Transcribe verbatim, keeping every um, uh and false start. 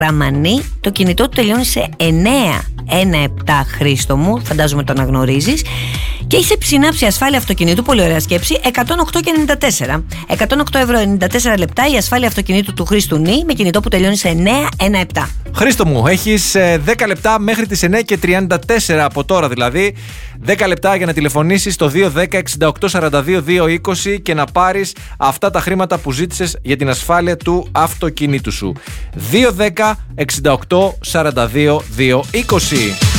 Ραμανή. Το κινητό του τελειώνει σε εννιά ένα επτά, Χρήστο μου, φαντάζομαι το αναγνωρίζεις. Και έχει συνάψει ασφάλεια αυτοκινήτου, πολύ ωραία σκέψη, εκατόν οκτώ και ενενήντα τέσσερα. εκατόν οκτώ ευρώ ενενήντα τέσσερα λεπτά η ασφάλεια αυτοκινήτου του Χρήστου Νι, με κινητό που τελειώνει σε εννιά ένα επτά. Χρήστο μου, έχεις δέκα λεπτά μέχρι τις εννιά και τριάντα τέσσερα από τώρα δηλαδή. δέκα λεπτά για να τηλεφωνήσεις στο δύο ένα μηδέν εξήντα οκτώ σαράντα δύο δύο είκοσι και να πάρεις αυτά τα χρήματα που ζήτησες για την ασφάλεια του αυτοκινήτου σου. δύο ένα μηδέν εξήντα οκτώ σαράντα δύο δύο είκοσι.